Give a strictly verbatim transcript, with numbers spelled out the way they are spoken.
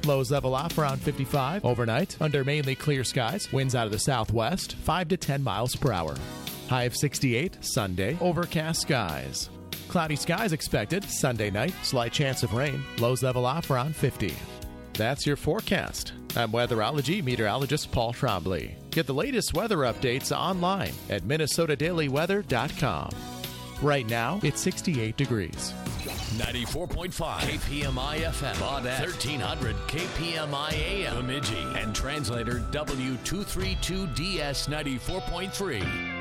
Lows level off around fifty-five. Overnight, under mainly clear skies. Winds out of the southwest, five to ten miles per hour. High of sixty-eight. Sunday, overcast skies. Cloudy skies expected. Sunday night, slight chance of rain. Lows level off around fifty. That's your forecast. I'm weatherology meteorologist Paul Trombley. Get the latest weather updates online at minnesota daily weather dot com. Right now, it's sixty-eight degrees. ninety-four point five K P M I F M, Baudette, thirteen hundred K P M I A M, Bemidji, and translator W two thirty-two D S ninety-four point three.